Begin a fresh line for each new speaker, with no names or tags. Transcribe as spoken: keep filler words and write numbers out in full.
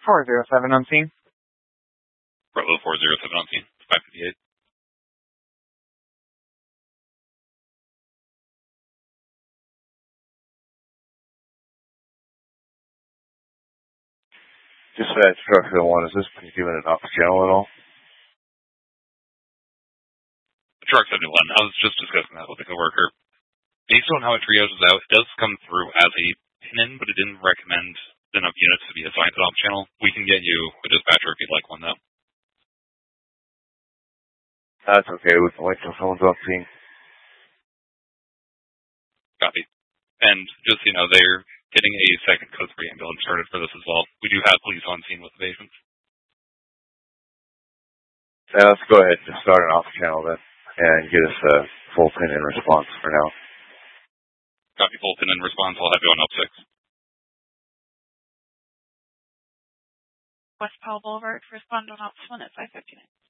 four zero seven on scene.
Bravo four zero seven on scene. five fifty-eight.
Dispatch Truck one, is this given an off channel at all?
Truck seventy-one, I was just discussing that with a coworker. Based on how it trios out, it does come through as a pin-in, but it didn't recommend enough units to be assigned to the off channel. We can get you a dispatcher if you'd like one, though.
That's okay, we can wait till someone's off scene.
Copy. And just, you know, they're getting a second code three ambulance started for this as well. We do have police on scene with the patients.
Yeah, let's go ahead and start an off channel then, and get us a full pin in response for now.
Copy, full pin in response. I'll have you on up six.
West Powell Boulevard, respond on ops one at five fifty-nine.